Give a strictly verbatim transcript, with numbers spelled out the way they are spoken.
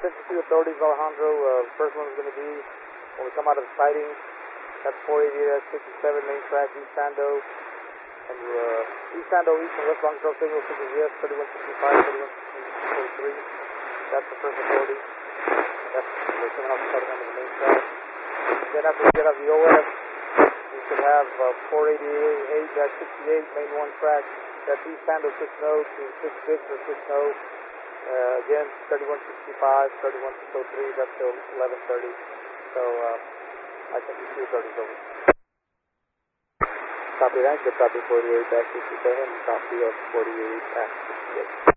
attention to authorities, Alejandro. Uh, first one is going to be when we come out of the sighting. That's four eighty-eight fifty-seven main track, East Sando. And uh, East Sando, East and West Long Trail signal, signal yes, thirty-one sixty-five, thirty-one forty-three. That's the first authority. That's the coming off the sighting under the main track. Then after we get out of the O S, we should have uh, four eighty-eight sixty-eight, main one track. That's East Sando six oh to six six or six oh. Uh, again, thirty-one sixty-five, thirty-one six oh three, that's till eleven thirty. So, uh, I think you see thirty over. Copy that, good copy forty-eight sixty-seven, copy of forty-eight sixty-eight.